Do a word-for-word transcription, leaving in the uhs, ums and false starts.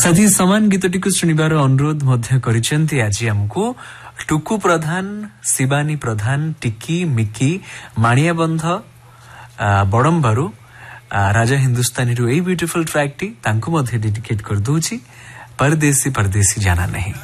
साथी समान गीतटी को शुणिबार अनुरोध मध्य करिसेंती आज हमको टुकु प्रधान, शिवानी प्रधान, टिकी, मिकी, माणिया बंध, बड़म्बारू राजा हिंदुस्तानी रू ए ब्यूटीफुल ट्रैक टी तांको मध्य डेडिकेट कर दूची। परदेसी परदेसी जाना नहीं।